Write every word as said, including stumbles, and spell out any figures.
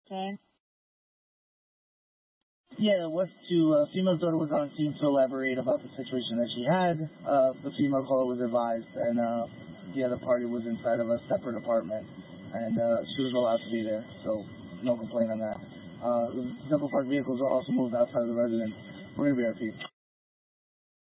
Okay. Yeah, it was to, uh, female's daughter was on scene to elaborate about the situation that she had. Uh, the female caller was advised, and uh, the other party was inside of a separate apartment, and uh, she was allowed to be there, so no complaint on that. Uh, the double parked vehicles are also moved outside of the residence. We're going to be R P.